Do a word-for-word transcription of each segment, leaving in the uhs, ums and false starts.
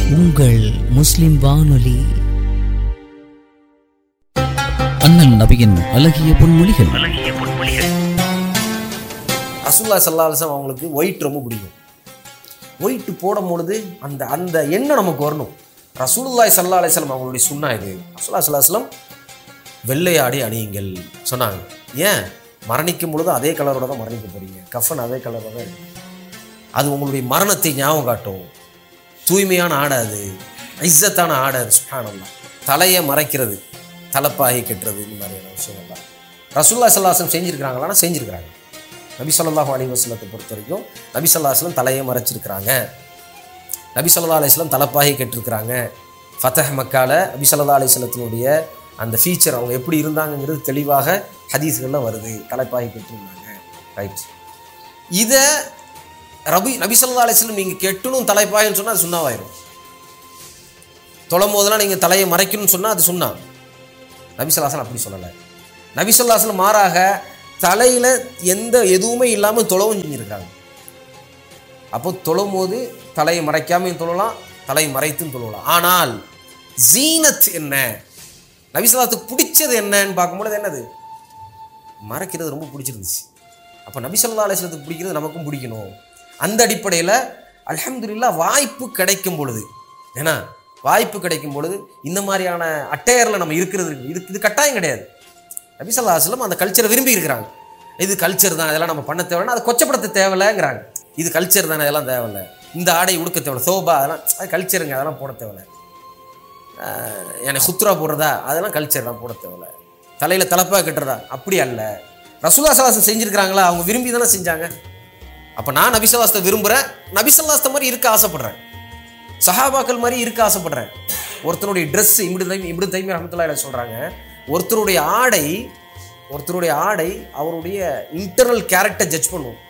உங்கள் முஸ்லிம் வானொலி. அண்ணல் நபியின் அழகிய பொன்மொழிகள். ரசூலுல்லாஹி ஸல்லல்லாஹு அலைஹி வஸல்லம் அவங்களுக்கு ஒயிட் ரொம்ப பிடிக்கும். ஒயிட் போடும் பொழுது அந்த அந்த எண்ணம் நமக்கு வரணும். ரசூலுல்லாஹி ஸல்லல்லாஹு அலைஹி வஸல்லம் அவங்களுடைய சுன்னா இது. ரசூலுல்லாஹி ஸல்லல்லாஹு அலைஹி வஸல்லம் வெள்ளையாடை அணியுங்கள் சொன்னாங்க. ஏன்? மரணிக்கும் பொழுது அதே கலரோட தான் மரணிக்க போறீங்க. கஃபன் அதே கலரோட தான் இருக்கு. அது உங்களுடைய மரணத்தை ஞாபகம் காட்டும். தூய்மையான ஆடை, அது இஸ்ஸத்தான ஆடை. சுப்ஹானல்லாஹ். தலையை மறைக்கிறது, தலைப்பாகி கட்டுறது, இந்த மாதிரியான விஷயங்கள்லாம் ரசூலுல்லாஹி ஸல்லல்லாஹு அலைஹி வஸல்லம் செஞ்சுருக்கிறாங்களான்னா செஞ்சுருக்கிறாங்க. நபி ஸல்லல்லாஹு அலைஹி வஸல்லத்தை பொறுத்த வரைக்கும் நபி ஸல்லல்லாஹு அலைஹி வஸல்லம் தலையை மறைச்சிருக்கிறாங்க. நபி ஸல்லல்லாஹு அலைஹி வஸல்லம் தலைப்பாகி கட்டிருக்கிறாங்க. ஃபதஹ் மக்கால நபி ஸல்லல்லாஹு அலைஹி வஸல்லத்தினுடைய அந்த ஃபீச்சர் அவங்க எப்படி இருந்தாங்கங்கிறது தெளிவாக ஹதீஸ்களில் வருது. தலைப்பாகி கட்டிருந்தாங்க. ரைட். இதை ரபி நபி ஸல்லல்லாஹு அலைஹி வஸல்லம் நீங்கள் கெட்டணும் தலைப்பாயின்னு சொன்னால் அது சுன்னாவாயிரும். தொழும் போதெல்லாம் நீங்கள் தலையை மறைக்கணும்னு சொன்னால் அது சுன்னா. நபி ஸல்லல்லாஹு அலைஹி வஸல்லம் அப்படி சொல்லலை. நபி ஸல்லல்லாஹு அலைஹி வஸல்லம் மாறாக தலையில் எந்த எதுவுமே இல்லாமல் தொழவும் செஞ்சுருக்காங்க. அப்போ தொழும் போது தலையை மறைக்காமையும் தொழலாம், தலையை மறைத்தும் தொழலாம். ஆனால் ஜீனத் என்ன, நபி ஸல்லல்லாஹு அலைஹி வஸல்லம் பிடிச்சது என்னன்னு பார்க்கும்போது என்னது? மறைக்கிறது ரொம்ப பிடிச்சிருந்துச்சு. அப்போ நபி ஸல்லல்லாஹு அலைஹி வஸல்லத்துக்கு பிடிக்கிறது நமக்கும் பிடிக்கணும். அந்த அடிப்படையில் அல்ஹம்துலில்லாஹ் வாய்ப்பு கிடைக்கும் பொழுது, ஏன்னா வாய்ப்பு கிடைக்கும் பொழுது இந்த மாதிரியான அட்டையரில் நம்ம இருக்கிறது இது இது கட்டாயம் கிடையாது. நபி ஸல்லல்லாஹு அலைஹி வஸல்லம் அந்த கல்ச்சரை விரும்பி இருக்கிறாங்க. இது கல்ச்சர் தான், இதெல்லாம் நம்ம பண்ண தேவைன்னா அதை கொச்சப்படுத்த தேவையில்லைங்கிறாங்க. இது கல்ச்சர் தானே, அதெல்லாம் தேவையில்லை. இந்த ஆடை உடுக்க தேவையில்லை, சோபா அதெல்லாம் அது கல்ச்சருங்க, அதெல்லாம் போட தேவையில்லை. எனக்கு ஹுத்ரா போடுறதா, அதெல்லாம் கல்ச்சர்லாம் போட தேவையில்லை. தலையில் தலைப்பாக கட்டுறதா, அப்படி அல்ல. ரசூலுல்லாஹி ஸல்லல்லாஹு அலைஹி வஸல்லம் செஞ்சுருக்கிறாங்களா, அவங்க விரும்பி தானே செஞ்சாங்க. அப்போ நான் நபி ஸல்லல்லாஹு அலைஹி வஸல்லம் விரும்புகிறேன், நபி ஸல்லல்லாஹு அலைஹி வஸல்லம் மாதிரி இருக்க ஆசைப்படுறேன், சஹாபாக்கள் மாதிரி இருக்க ஆசைப்படுறேன். ஒருத்தருடைய ட்ரெஸ் இப்னு தைமியா இப்னு தைமியா ரஹ்மத்துல்லாஹி அலைஹி சொல்கிறாங்க, ஒருத்தருடைய ஆடை ஒருத்தருடைய ஆடை அவருடைய இன்டர்னல் கேரக்டர் ஜட்ஜ் பண்ணுவோம்.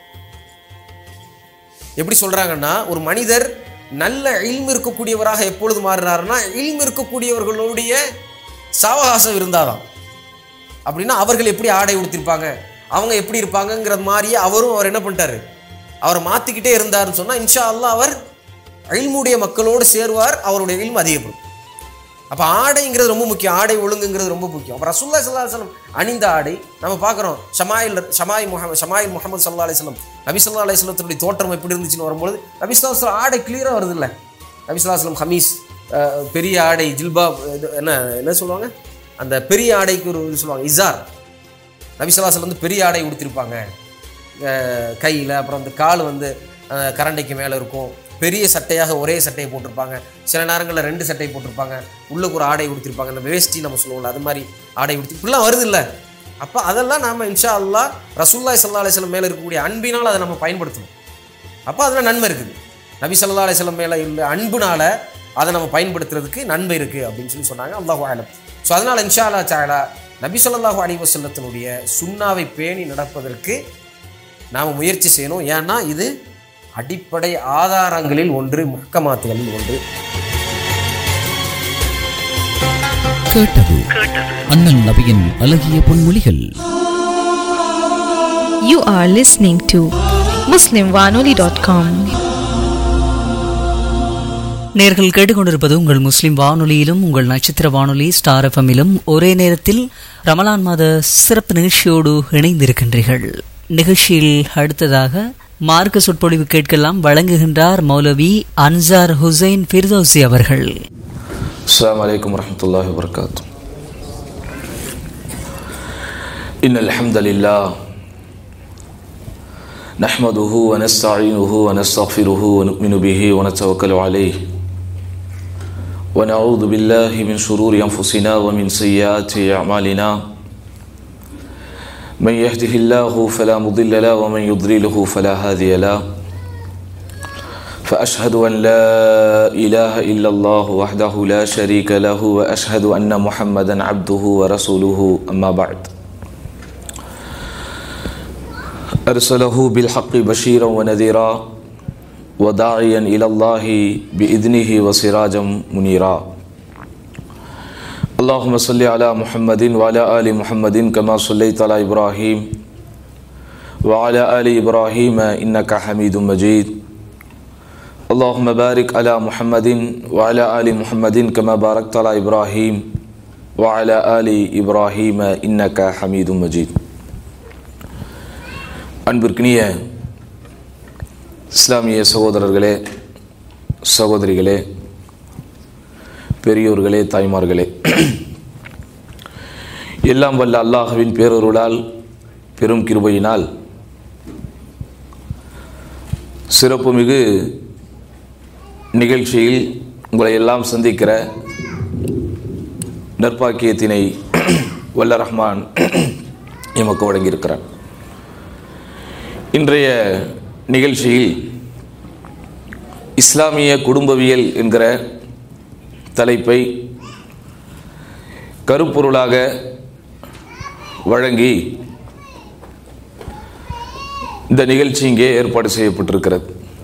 எப்படி சொல்கிறாங்கன்னா, ஒரு மனிதர் நல்ல இல்மு இருக்கக்கூடியவராக எப்பொழுது மாறினாருன்னா, இல்மு இருக்கக்கூடியவர்களுடைய சாவகாசம் இருந்தாதான். அப்படின்னா அவர்கள் எப்படி ஆடை உடுத்திருப்பாங்க, அவங்க எப்படி இருப்பாங்கங்கிற மாதிரியே அவரும் அவர் என்ன பண்ணிட்டாரு, அவரை மாற்றிக்கிட்டே இருந்தாருன்னு சொன்னால் இன்ஷா அல்லாஹ் அவர் இல்முடைய மக்களோடு சேருவார், அவருடைய இல்மு அதிகப்படும். அப்போ ஆடைங்கிறது ரொம்ப முக்கியம், ஆடை ஒழுங்குங்கிறது ரொம்ப முக்கியம். அப்போ ரசூலுல்லாஹி ஸல்லல்லாஹு அலைஹி வஸல்லம் அணிந்த ஆடை நம்ம பார்க்குறோம். ஷமாயில் ஷமாய் முஹம்மது ஷமாயில் முஹம்மது ஸல்லல்லாஹு அலைஹி வஸல்லம் நபி ஸல்லல்லாஹு அலைஹி வஸல்லத்துடைய தோற்றம் எப்படி இருந்துச்சுன்னு வரும்போது நபி ஸல்லல்லாஹு அலைஹி வஸல்லம் ஆடை கிளியராக வருது இல்லை. நபி ஸல்லல்லாஹு அலைஹி வஸல்லம் ஹமீஸ், பெரிய ஆடை, ஜில்பாப், என்ன என்ன சொல்லுவாங்க, அந்த பெரிய ஆடைக்கு ஒரு இது சொல்லுவாங்க இசார். நபி ஸல்லல்லாஹு அலைஹி வஸல்லம் வந்து பெரிய ஆடை உடுத்திருப்பாங்க கையில். அப்புறம் அந்த கால் வந்து கரண்டைக்கு மேலே இருக்கும். பெரிய சட்டையாக ஒரே சட்டையை போட்டிருப்பாங்க. சில நேரங்களில் ரெண்டு சட்டையை போட்டிருப்பாங்க. உள்ளுக்கு ஒரு ஆடை உடுத்திருப்பாங்க, அந்த வேஷ்டி நம்ம சொல்லுவோம்ல, அது மாதிரி ஆடை உடுத்தி இப்படிலாம் வருது இல்லை. அப்போ அதெல்லாம் நாம் இன்ஷா அல்லாஹ் ரசூலுல்லாஹி ஸல்லல்லாஹு அலைஹி வஸல்லம் மேலே இருக்கக்கூடிய அன்பினால் அதை நம்ம பயன்படுத்தணும். அப்போ அதில் நன்மை இருக்குது. நபி ஸல்லல்லாஹு அலைஹி வஸல்லம் மேலே உள்ள அன்புனால அதை நம்ம பயன்படுத்துறதுக்கு நன்மை இருக்குது அப்படின்னு சொல்லி சொன்னாங்க. அல்லாஹு அலம். ஸோ அதனால் இன்ஷா அல்லாஹ் தஆலா நபி ஸல்லல்லாஹு அலைஹி வஸல்லத்தினுடைய சுன்னாவை பேணி நடப்பதற்கு நாம் முயற்சி செய்யணும். ஏன்னா இது அடிப்படை ஆதாரங்களில் ஒன்று, முஹ்கமாத்துகளில் ஒன்று. கேட்டது அண்ணல் நபியின் அழகிய பொன்மொழிகள். You are listening to muslim wanoli dot com. நேர்கள் கேட்டுக்கொண்டிருப்பது உங்கள் முஸ்லிம் வானொலியிலும் உங்கள் நட்சத்திர வானொலி ஸ்டார் எஃப்எம்மிலும் ஒரே நேரத்தில் ரமலான் மாத சிறப்பு நிகழ்ச்சியோடு இணைந்திருக்கின்றீர்கள். நிகழ்ச்சியில் அடுத்ததாக மார்க்க சொற்பொழிவு கேட்கலாம். வழங்குகின்றார் மௌலவி அன்சார் ஹுசைன் ஃபிர்தௌசி அவர்கள். அஸ்ஸலாமு அலைக்கும் வரஹ்மத்துல்லாஹி வபரகாத்துஹு. இன்னல் ஹம்தலில்லாஹ் நஹ்மதுஹு வ நஸ்தஈனுஹு வ நஸ்தக்ஃபிருஹு வ நு'மினு பிஹி வ நதவக்கலு அலைஹி வ நஊது பில்லாஹி மின் ஷுரூரி அன்ஃபுஸினா வ மின் ஸய்யிஆத்தி அஅமாலினா. من يهده الله فلا مضل له ومن يضلله فلا هادي له. فأشهد أن لا إله إلا الله وحده لا شريك له وأشهد أن محمدا عبده ورسوله. أما بعد، أرسله بالحق بشيرا ونذيرا وداعيا إلى الله بإذنه وسراجا منيرا. اللهم صل على محمد وعلى آل محمد كما صليت على إبراهيم وعلى آل إبراهيم إنك حميد مجيد. اللهم بارك على محمد وعلى آل محمد كما باركت على إبراهيم وعلى آل إبراهيم إنك حميد مجيد. அன்பிற்கினிய இஸ்லாமிய சகோதரர்களே, சகோதரிகளே, பெரியோர்களே, தாய்மார்களே, எல்லாம் வல்ல அல்லாஹ்வின் பேரருளால் பெரும் கிருபையினால் சிறப்புமிகு நிகழ்ச்சியில் உங்களை எல்லாம் சந்திக்கிற நற்பாக்கியத்தினை வல்ல ரஹ்மான் எமக்கு வழங்கியிருக்கிறார். இன்றைய நிகழ்ச்சியில் இஸ்லாமிய குடும்பவியல் என்கிற தலைப்பை கருப்பொருளாக வழங்கி இந்த நிகழ்ச்சி இங்கே ஏற்பாடு செய்யப்பட்டிருக்கிறது.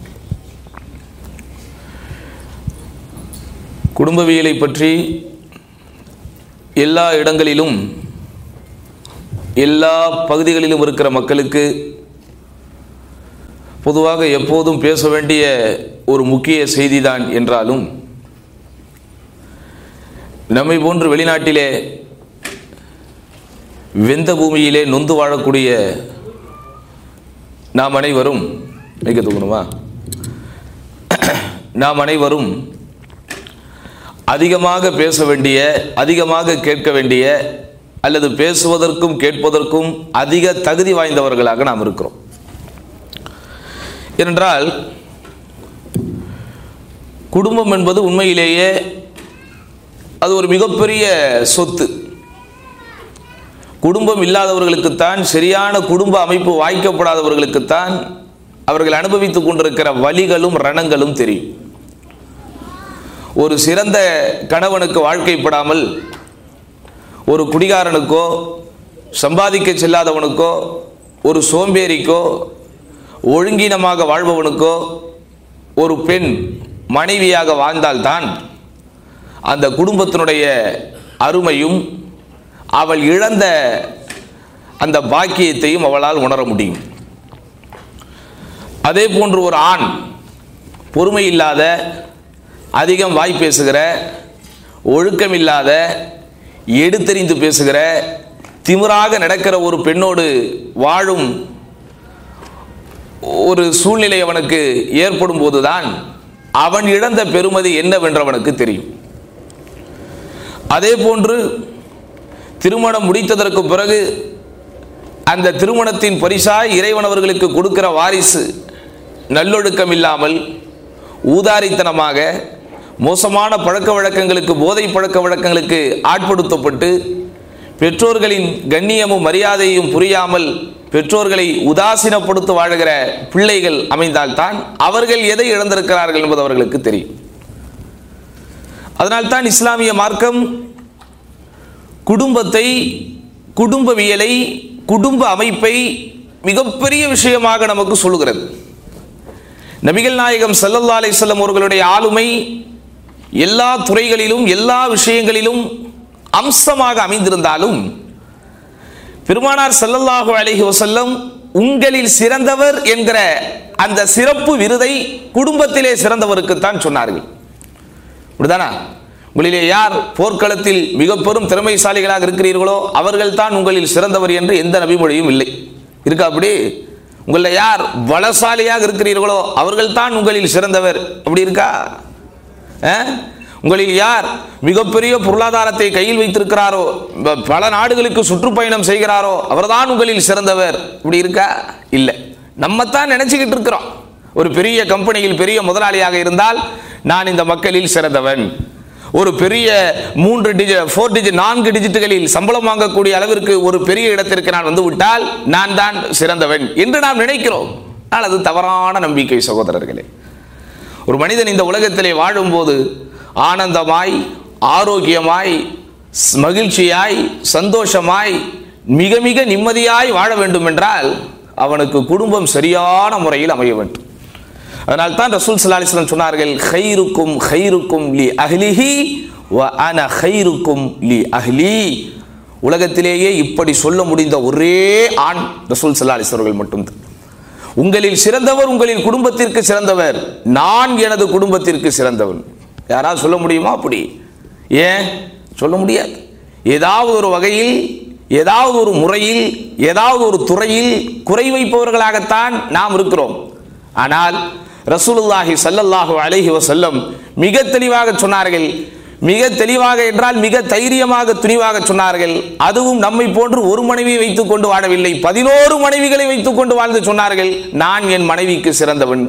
குடும்பவியலை பற்றி எல்லா இடங்களிலும் எல்லா பகுதிகளிலும் இருக்கிற மக்களுக்கு பொதுவாக எப்போதும் பேச வேண்டிய ஒரு முக்கிய செய்திதான் என்றாலும், நம்மை போன்று வெளிநாட்டிலே வெந்த பூமியிலே நொந்து வாழக்கூடிய நாம் அனைவரும் மிக தூக்கணுமா நாம் அனைவரும் அதிகமாக பேச வேண்டிய, அதிகமாக கேட்க வேண்டிய, அல்லது பேசுவதற்கும் கேட்பதற்கும் அதிக தகுதி வாய்ந்தவர்களாக நாம் இருக்கிறோம். ஏனென்றால் குடும்பம் என்பது உண்மையிலேயே அது ஒரு மிகப்பெரிய சொத்து. குடும்பம் இல்லாதவர்களுக்குத்தான், சரியான குடும்ப அமைப்பு வாய்க்கப்படாதவர்களுக்குத்தான் அவர்கள் அனுபவித்துக் கொண்டிருக்கிற வலிகளும் ரணங்களும் தெரியும். ஒரு சிறந்த கணவனுக்கு வாழ்க்கைப்படாமல் ஒரு குடிகாரனுக்கோ, சம்பாதிக்க செல்லாதவனுக்கோ, ஒரு சோம்பேறிக்கோ, ஒழுங்கீனமாக வாழ்பவனுக்கோ ஒரு பெண் மனைவியாக வாழ்ந்தால்தான் அந்த குடும்பத்தினுடைய அருமையும் அவள் இழந்த அந்த பாக்கியத்தையும் அவளால் உணர முடியும். அதே போன்று ஒரு ஆண் பொறுமை இல்லாத, அதிகம் வாய் பேசுகிற, ஒழுக்கமில்லாத, எடுத்தெறிந்து பேசுகிற, திமிராக நடக்கிற ஒரு பெண்ணோடு வாழும் ஒரு சூழ்நிலை அவனுக்கு ஏற்படும் போதுதான் அவன் இழந்த பெருமதி என்னவென்றவனுக்கு தெரியும். அதே போன்று திருமணம் முடித்ததற்கு பிறகு அந்த திருமணத்தின் பரிசாய் இறைவன் அவர்களுக்கு கொடுக்கிற வாரிசு நல்லொழுக்கம் இல்லாமல், ஊதாரித்தனமாக, மோசமான பழக்க வழக்கங்களுக்கு, போதை பழக்க வழக்கங்களுக்கு ஆட்படுத்தப்பட்டு பெற்றோர்களின் கண்ணியமும் மரியாதையும் புரியாமல் பெற்றோர்களை உதாசீனப்படுத்த வாழ்கிற பிள்ளைகள் அமைந்தால்தான் அவர்கள் எதை இழந்திருக்கிறார்கள் என்பது அவர்களுக்கு தெரியும். அதனால்தான் இஸ்லாமிய மார்க்கம் குடும்பத்தை, குடும்பவியலை, குடும்ப அமைப்பை மிகப்பெரிய விஷயமாக நமக்கு சொல்லுகிறது. நபிகள் நாயகம் ஸல்லல்லாஹு அலைஹி வஸல்லம் அவர்களுடைய ஆளுமை எல்லா துறைகளிலும், எல்லா விஷயங்களிலும் அம்சமாக அமைந்திருந்தாலும், பெருமானார் ஸல்லல்லாஹு அலைஹி வஸல்லம் உங்களில் சிறந்தவர் என்கிற அந்த சிறப்பு விருதை குடும்பத்திலே சிறந்தவருக்குத்தான் சொன்னார்கள். அப்படிதானா? உங்களிலே யார் போர்க்களத்தில் மிக பெரும் திறமைசாலிகளாக இருக்கிறீர்களோ அவர்கள் தான் உங்களில் சிறந்தவர் என்று எந்த நபிமொழியும் இல்லை. இருக்கா அப்படி? உங்களில் யார் பலசாலியாக இருக்கிறீர்களோ அவர்கள் தான் உங்களில் சிறந்தவர், அப்படி இருக்கா? உங்களில் யார் மிகப்பெரிய பொருளாதாரத்தை கையில் வைத்திருக்கிறாரோ, பல நாடுகளுக்கு சுற்றுப்பயணம் செய்கிறாரோ அவர்தான் உங்களில் சிறந்தவர், இப்படி இருக்கா? இல்லை. நம்ம தான் நினைச்சுக்கிட்டு இருக்கிறோம். ஒரு பெரிய கம்பெனியில் பெரிய முதலாளியாக இருந்தால் நான் இந்த மக்களில் சிறந்தவன், ஒரு பெரிய மூன்று டிஜிட் ஃபோர் டிஜிட் நான்கு டிஜிட்டுகளில் சம்பளம் வாங்கக்கூடிய அளவிற்கு ஒரு பெரிய இடத்திற்கு நான் வந்து விட்டால் நான் தான் சிறந்தவன் என்று நாம் நினைக்கிறோம். ஆனால் அது தவறான நம்பிக்கை சகோதரர்களே. ஒரு மனிதன் இந்த உலகத்திலே வாழும்போது ஆனந்தமாய், ஆரோக்கியமாய், மகிழ்ச்சியாய், சந்தோஷமாய், மிக மிக நிம்மதியாய் வாழ வேண்டும் என்றால் அவனுக்கு குடும்பம் சரியான முறையில் அமைய வேண்டும். அதனால் தான் ரசூல் ஸல்லல்லாஹு அலைஹி வஸல்லம் சொன்னார்கள், கைருக்கும் கைருக்கும் லி அஹ்லிஹி வ அன கைருக்கும் லி அஹ்லி. உலகத்திலேயே இப்படி சொல்ல முடிந்த ஒரே ஆண் ரசூல் ஸல்லல்லாஹு அலைஹி வஸல்லம் மட்டும்தான். உங்களில் சிறந்தவர் உங்களின் குடும்பத்திற்கு சிறந்தவர், நான் எனது குடும்பத்திற்கு சிறந்தவன். யாராவது சொல்ல முடியுமா? அப்படி ஏன் சொல்ல முடியாது? ஏதாவது ஒரு வகையில், ஏதாவது ஒரு முறையில், ஏதாவது ஒரு துறையில் குறை வைப்பவர்களாகத்தான் நாம் இருக்கிறோம். ஆனால் ரசூலுல்லாஹி ஸல்லல்லாஹு அலைஹி வஸல்லம் மிக தெளிவாக சொன்னார்கள். மிக தெளிவாக என்றால் மிக தைரியமாக துணிவாக சொன்னார்கள். அதுவும் நம்மை போன்று ஒரு மனைவியை வைத்துக் கொண்டு வாழவில்லை, பதினோரு மனைவிகளை வைத்துக் கொண்டு வாழ்ந்து சொன்னார்கள், நான் என் மனைவிக்கு சிறந்தவன்.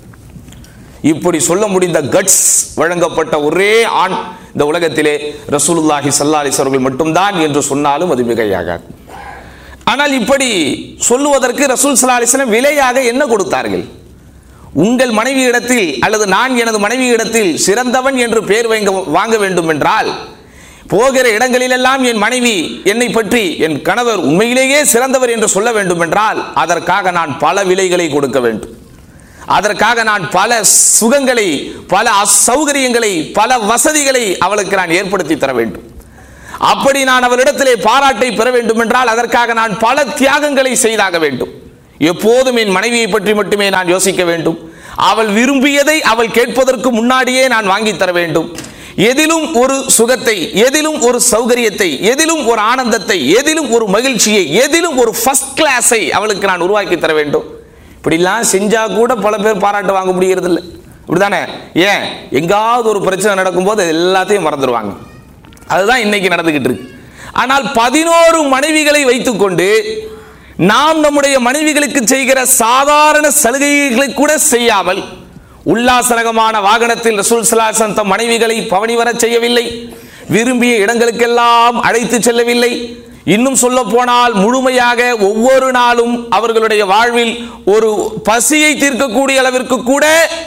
இப்படி சொல்ல முடிந்த கட்ஸ் வழங்கப்பட்ட ஒரே ஆண் இந்த உலகத்திலே ரசூலுல்லாஹி ஸல்லல்லாஹு அலைஹி வஸல்லம் மட்டும்தான் என்று சொன்னாலும் அது மிகையாகாது. ஆனால் இப்படி சொல்லுவதற்கு ரசூல் ஸல்லல்லாஹு அலைஹி வஸல்லம் விலையாக என்ன கொடுத்தார்கள்? உங்கள் மனைவி இடத்தில் அல்லது நான் எனது மனைவி இடத்தில் சிறந்தவன் என்று பெயர் வாங்க வேண்டும் என்றால், போகிற இடங்களிலெல்லாம் என் மனைவி என்னை பற்றி என் கணவர் உண்மையிலேயே சிறந்தவர் என்று சொல்ல வேண்டும் என்றால் அதற்காக நான் பல விலைகளை கொடுக்க வேண்டும். அதற்காக நான் பல சுகங்களை, பல அசௌகரியங்களை, பல வசதிகளை அவளுக்கு நான் ஏற்படுத்தி தர வேண்டும். அப்படி நான் அவளிடத்திலே பாராட்டை பெற வேண்டும் என்றால் அதற்காக நான் பல தியாகங்களை செய்தாக வேண்டும். எப்போதும் என் மனைவியை பற்றி மட்டுமே நான் யோசிக்க வேண்டும். அவள் விரும்பியதை அவள் கேட்பதற்கு முன்னாடியே நான் வாங்கி தர வேண்டும். எதிலும் ஒரு சுகத்தை, எதிலும் ஒரு சௌகரியத்தை, எதிலும் ஒரு ஆனந்தத்தை, எதிலும் ஒரு மகிழ்ச்சியை, எதிலும் ஒரு ஃபர்ஸ்ட் கிளாஸை அவளுக்கு நான் உருவாக்கி தர வேண்டும். இப்படிலாம் செஞ்சா கூட பல பேர் பாராட்டு வாங்க முடிகிறது இல்லை, இப்படிதானே? ஏன்? எங்காவது ஒரு பிரச்சனை நடக்கும்போது எல்லாத்தையும் மறந்துடுவாங்க. அதுதான் இன்னைக்கு நடந்துகிட்டு இருக்கு. ஆனால் பதினோரு மனைவிகளை வைத்துக்கொண்டு நாம் நம்முடைய மனைவிகளுக்கு செய்கிற சாதாரண சலுகைகளை கூட செய்யாமல், உல்லாசரகமான வாகனத்தில் ரசூல் ஸல்லல்லாஹு அலைஹி வஸல்லம் தம் மனைவிகளை பவனி வர செய்யவில்லை, விரும்பிய இடங்களுக்கெல்லாம் அழைத்து செல்லவில்லை. இன்னும் சொல்ல போனால் முழுமையாக ஒவ்வொரு நாளும் அவர்களுடைய வாழ்வில் ஒரு பசியை தீர்க்கக்கூடிய அளவிற்கு கூட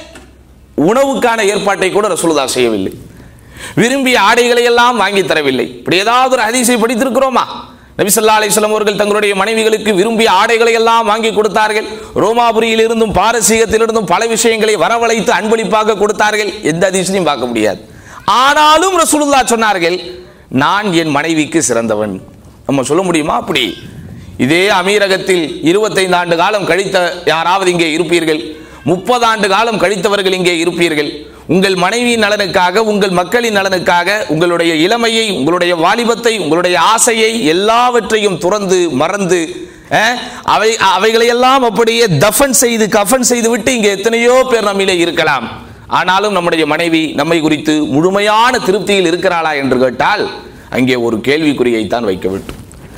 உணவுக்கான ஏற்பாட்டை கூட ரசூலுல்லாஹ் செய்யவில்லை. விரும்பிய ஆடைகளை எல்லாம் வாங்கி தரவில்லை. இப்படி ஏதாவது ஒரு ஹதீஸை படித்திருக்கிறோமா? நபி ஸல்லல்லாஹு அலைஹி வஸல்லம் அவர்கள் தங்களுடைய மனைவிகளுக்கு விரும்பிய ஆடைகளை எல்லாம் வாங்கி கொடுத்தார்கள். ரோமாபுரியில் இருந்தும் பாரசீகத்திலிருந்தும் பல விஷயங்களை வரவழைத்து அன்பளிப்பாக கொடுத்தார்கள். எந்த ஹதீஸையும் பார்க்க முடியாது. ஆனாலும் ரசூலுல்லாஹ் சொன்னார்கள், நான் என் மனைவிக்கு சிறந்தவன். நம்ம சொல்ல முடியுமா? அப்படி இதே அமீரகத்தில் இருபத்தைந்து ஆண்டு காலம் கழித்த யாராவது இங்கே இருப்பீர்கள், முப்பது ஆண்டு காலம் கழித்தவர்கள் இங்கே இருப்பீர்கள். உங்கள் மனைவியின் நலனுக்காக, உங்கள் மக்களின் நலனுக்காக உங்களுடைய இளமையை, உங்களுடைய வாலிபத்தை, உங்களுடைய ஆசையை எல்லாவற்றையும் துறந்து மறந்து அவை அவைகளையெல்லாம் அப்படியே தஃபன் செய்து கஃபன் செய்து விட்டு இங்கே எத்தனையோ பேர் நம்மிலே இருக்கலாம். ஆனாலும் நம்முடைய மனைவி நம்மை குறித்து முழுமையான திருப்தியில் இருக்கிறாளா என்று கேட்டால் அங்கே ஒரு கேள்விக்குறியை தான் வைக்க வேண்டும்.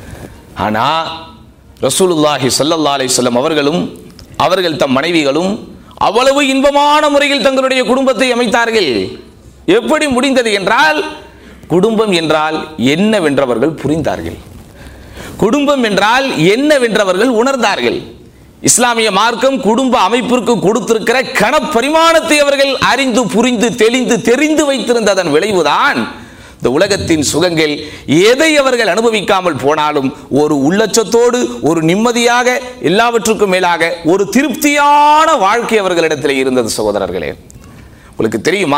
ஆனால் ரசூலுல்லாஹி ஸல்லல்லாஹு அலைஹி வஸல்லம் அவர்களும் அவர்கள் தம் மனைவிகளும் அவ்வளவு இன்பமான முறையில் தங்களுடைய குடும்பத்தை அமைத்தார்கள். எப்படி முடிந்தது என்றால், குடும்பம் என்றால் என்னவென்றவர்கள் புரிந்தார்கள். குடும்பம் என்றால் என்னவென்றவர்கள் உணர்ந்தார்கள். இஸ்லாமிய மார்க்கம் குடும்ப அமைப்பிற்கு கொடுத்திருக்கிற கணப்பரிமாணத்தை அவர்கள் அறிந்து புரிந்து தெளிந்து தெரிந்து வைத்திருந்ததன் விளைவுதான் இந்த உலகத்தின் சுகங்கள். எதை அவர்கள் அனுபவிக்காமல் போனாலும் ஒரு உள்ளச்சத்தோடு, ஒரு நிம்மதியாக, எல்லாவற்றுக்கும் மேலாக ஒரு திருப்தியான வாழ்க்கை அவர்களிடத்தில் இருந்தது. சகோதரர்களே, உங்களுக்கு தெரியுமா,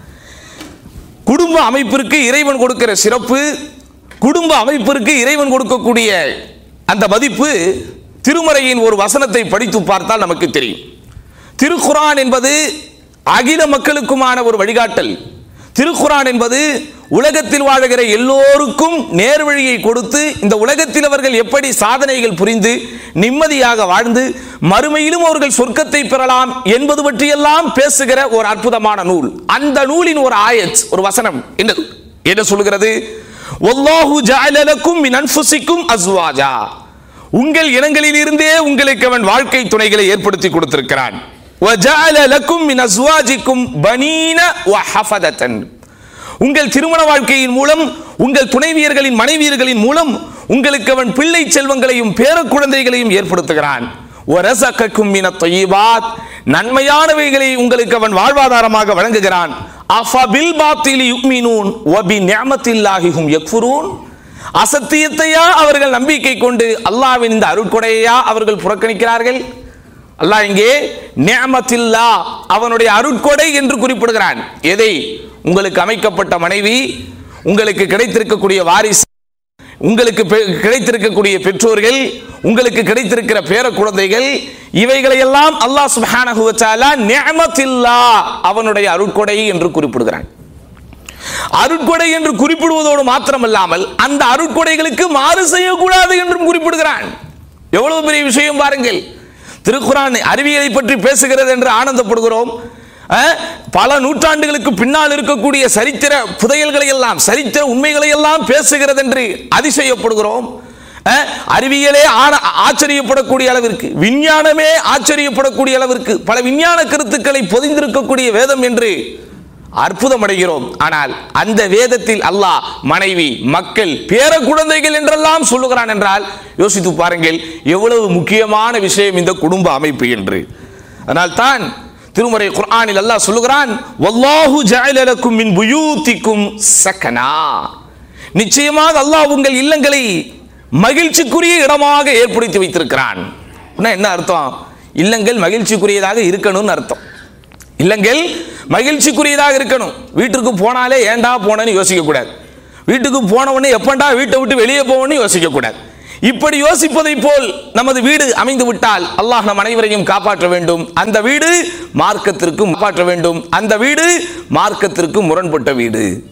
குடும்ப அமைப்பிற்கு இறைவன் கொடுக்கிற சிறப்பு, குடும்ப அமைப்பிற்கு இறைவன் கொடுக்கக்கூடிய அந்த மதிப்பு திருமறையின் ஒரு வசனத்தை படித்து பார்த்தால் நமக்கு தெரியும். திருக்குர்ஆன் என்பது அகில மக்களுக்குமான ஒரு வழிகாட்டல். திருக்குர்ஆன் என்பது உலகத்தில் வாழுகிற எல்லோருக்கும் நேர்வழியை கொடுத்து இந்த உலகத்தில் அவர்கள் எப்படி சாதனைகள் புரிந்து நிம்மதியாக வாழ்ந்து மறுமையிலும் அவர்கள் சொர்க்கத்தை பெறலாம் என்பது பற்றியெல்லாம் பேசுகிற ஒரு அற்புதமான நூல். அந்த நூலின் ஒரு ஆயத், ஒரு வசனம் என்ன சொல்கிறது? வல்லாஹு ஜஅல லக்கும் மின் அன்ஃபுசிக்கும் அஸ்வாஜா, உங்கள் இனங்களில் இருந்தே உங்களுக்கு அவன் வாழ்க்கை துணைகளை ஏற்படுத்தி கொடுத்திருக்கிறான். வஜஅல லக்கும் மின் அஸ்வாஜிக்கும் பனீன வஹஃபதத்தன், உங்கள் திருமண வாழ்க்கையின் மூலம், உங்கள் துணைவியர்களின் மனைவியர்களின் மூலம் உங்களுக்கு அவன் பிள்ளை செல்வங்களையும் பேர குழந்தைகளையும் ஏற்படுத்துகிறான். வரஸகக்கும் மினத் தய்யிபாத், நன்மையானவைகளை உங்களுக்கு அவன் வாழ்வாதாரமாக வழங்குகிறான். அஃபபில் பாத்திலி யுமினூன் வபி நிஅமத்தில்லாஹி ஹும் யக்ஃபுரூன், அசத்தியத்தையா அவர்கள் நம்பிக்கை கொண்டு அல்லாஹ்வின் இந்த அருட்கொடையா அவர்கள் புறக்கணிக்கிறார்கள். அல்லாஹ் இங்கே நிஅமத்தில்லா, அவனுடைய அருட்கொடை என்று குறிப்பிடுகிறான். எதை? உங்களுக்கு அமைக்கப்பட்ட மனைவி, உங்களுக்கு கிடைத்திருக்கக்கூடிய வாரிசு, உங்களுக்கு கிடைத்திருக்கக்கூடிய பெற்றோர்கள், உங்களுக்கு கிடைத்திருக்கிற பேர குழந்தைகள், இவைகளை எல்லாம் அல்லாஹ் சுப்ஹானஹு வ தஆலா நிஅமத்தில்லாஹ், அவனுடைய அருட்கொடை என்று குறிப்பிடுகிறான். அருட்கொடை என்று குறிப்பிடுவதோடு மாத்திரமல்லாமல் அந்த அருட்கொடைகளுக்கு மாறு செய்யக்கூடாது என்றும் குறிப்பிடுகிறான். எவ்வளவு பெரிய விஷயம் பாருங்கள். திருக்குர்ஆன் அறிவியலை பற்றி பேசுகிறது என்று ஆனந்தப்படுகிறோம். பல நூற்றாண்டுகளுக்கு பின்னால் இருக்கக்கூடிய சரித்திர புதையல்களை எல்லாம், சரித்திர உண்மைகளை எல்லாம் பேசுகிறது என்று அதிசயப்படுகிறோம். அறிவியலே ஆச்சரியப்படக்கூடிய அளவிற்கு, விஞ்ஞானமே ஆச்சரியப்படக்கூடிய அளவிற்கு பல விஞ்ஞான கருத்துக்களை பொதிந்திருக்கக்கூடிய வேதம் என்று அற்புதம் அடைகிறோம். ஆனால் அந்த வேதத்தில் அல்லாஹ் மனைவி, மக்கள், பேர குழந்தைகள் என்றெல்லாம் சொல்லுகிறான் என்றால் யோசித்து பாருங்கள் எவ்வளவு முக்கியமான விஷயம் இந்த குடும்ப அமைப்பு என்று. அதனால் தான் திருமறை குர்ஆனில் அல்லாஹ் சொல்லுகிறான், வல்லாஹு ஜஅல லக்கும் மின் புயூதிக்கும் சகனா, நிச்சயமாக அல்லாஹ் உங்கள் இல்லங்களை மகிழ்ச்சிக்குரிய இடமாக ஏற்படுத்தி வைத்திருக்கிறான். என்ன அர்த்தம்? இல்லங்கள் மகிழ்ச்சிக்குரியதாக இருக்கணும்னு அர்த்தம். இல்லங்கள் மகிழ்ச்சிக்குரியதாக இருக்கணும். வீட்டுக்கு போனாலே ஏண்டா போனேன்னு யோசிக்க கூடாது. வீட்டுக்கு போனவொடனே எப்பண்டா வீட்டை விட்டு வெளியே போவன்னு யோசிக்க கூடாது. இப்படி யோசிப்பதை போல் நமது வீடு அமைந்து விட்டால் அல்லாஹ் நம் அனைவரையும் காப்பாற்ற வேண்டும். அந்த வீடு மார்க்கத்திற்கு காப்பாற்ற வேண்டும். அந்த வீடு மார்க்கத்திற்கு முரண்பட்ட வீடு.